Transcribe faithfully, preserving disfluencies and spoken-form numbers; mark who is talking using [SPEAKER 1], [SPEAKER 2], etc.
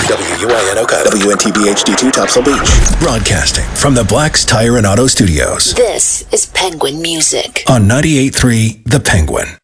[SPEAKER 1] W I N Oka, W N T B H D two Topsail Beach. Broadcasting from the Black's Tire and Auto Studios.
[SPEAKER 2] This is Penguin Music
[SPEAKER 1] On ninety-eight point three The Penguin.